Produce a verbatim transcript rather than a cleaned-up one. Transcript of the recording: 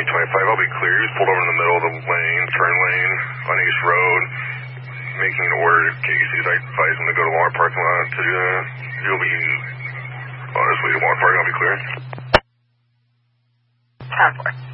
County twenty-five. I'll be clear. He was pulled over in the middle of the lane, turn lane, on East Road, making an order to Casey's. I advise him to go to Walmart parking lot to do that. He'll be on his way to Walmart parking. I'll be clear. ten four.